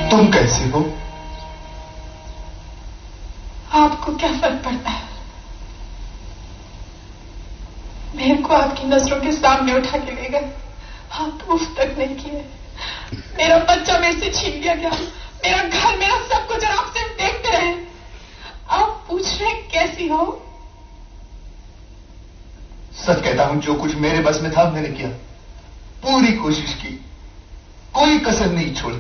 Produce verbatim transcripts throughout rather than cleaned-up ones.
तुम कैसे हो? आपको क्या फर्क पड़ता है? मेरे को आपकी नजरों के सामने उठा के ले गए, आप उफ तक नहीं किए। मेरा बच्चा मेरे से छीन लिया गया, मेरा घर, मेरा सब कुछ, और आप सिर्फ देखते रहे। आप पूछ रहे कैसी हो? सच कहता हूं, जो कुछ मेरे बस में था मैंने किया, पूरी कोशिश की, कोई कसर नहीं छोड़ी।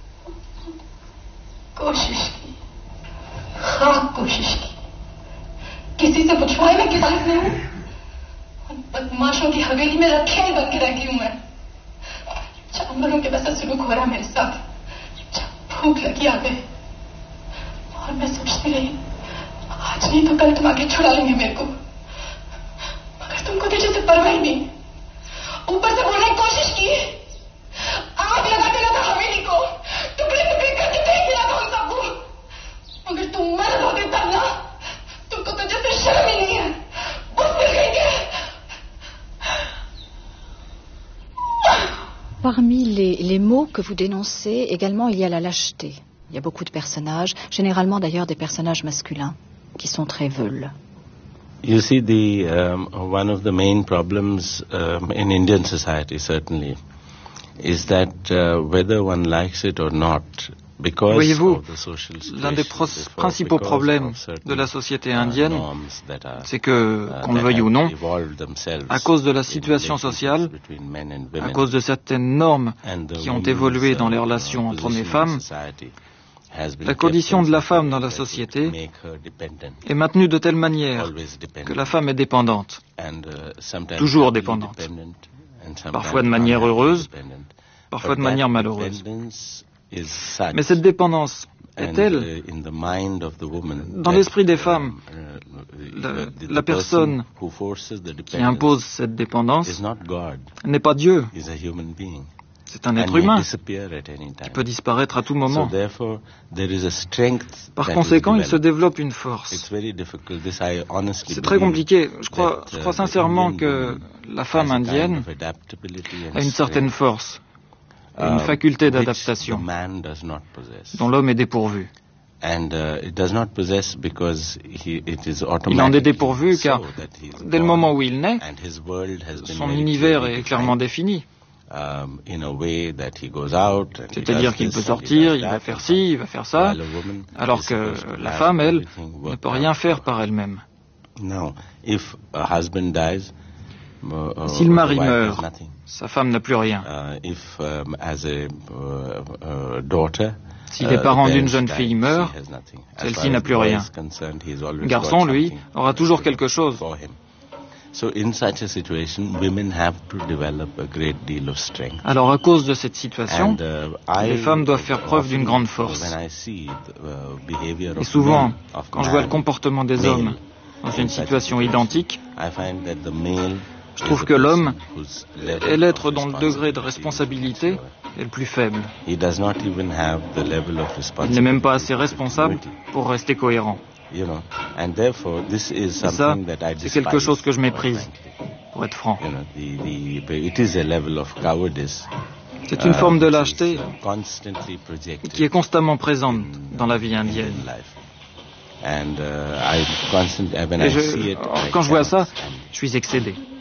कोशिश की? हाँ, कोशिश की। किसी से पूछवाए मैं किस हालत में हूं? उन बदमाशों की हवेली में रखेल बन के रहती हूं मैं। जानवरों के वैसा सलूक हो रहा मेरे साथ। जब भूख लगी आ गए, और मैं सोचती रही आज नहीं तो कल तुम आगे छुड़ा लेंगे मेरे को, मगर तुमको तो जैसे परवाह ही नहीं। ऊपर से बोलने की कोशिश की, आग लगा देना था हवेली को, टुकड़े टुकड़े करके फेंक दिया था उन सबको, मगर तुम मर्द होते तब ना, तुमको तो जैसे शर्म ही नहीं है। बुज़दिल गई क्या? Parmi les, les mots que vous dénoncez, également, il y a la lâcheté. Il y a beaucoup de personnages, généralement d'ailleurs des personnages masculins, qui sont très veules. You see, the um, one of the main problems um, in Indian society, certainly, is that uh, whether one likes it or not, because Voyez-vous, of the social l'un des situations, pro- principaux problèmes de la société indienne, c'est que, qu'on le veuille ou non, à cause de la situation sociale, à cause de certaines normes qui ont évolué dans les relations entre hommes et femmes, la condition de la femme dans la société est maintenue de telle manière que la femme est dépendante, toujours dépendante, parfois de manière heureuse, parfois de manière malheureuse. Mais cette dépendance est telle, dans l'esprit des femmes, la, la personne qui impose cette dépendance n'est pas Dieu. C'est un être humain qui peut disparaître à tout moment. Par conséquent, il se développe une force. C'est très compliqué. Je crois, je crois sincèrement que la femme indienne a une certaine force, une faculté d'adaptation dont l'homme est dépourvu. Il en est dépourvu car, dès le moment où il naît, son univers est clairement défini. C'est-à-dire qu'il peut sortir, il va faire ci, il va faire ça, alors que la femme, elle, ne peut rien faire par elle-même. Si le mari meurt, sa femme n'a plus rien. Si les parents d'une jeune fille meurent, celle-ci n'a plus rien. Le garçon, lui, aura toujours quelque chose. Alors, à cause de cette situation, les femmes doivent faire preuve d'une grande force. Et souvent, quand je vois le comportement des hommes dans une situation identique, je trouve que l'homme est l'être dont le degré de responsabilité est le plus faible. Il n'est même pas assez responsable pour rester cohérent. Et ça, c'est quelque chose que je méprise, pour être franc. C'est une forme de lâcheté qui est constamment présente dans la vie indienne. Et je, quand je vois ça, je suis excédé.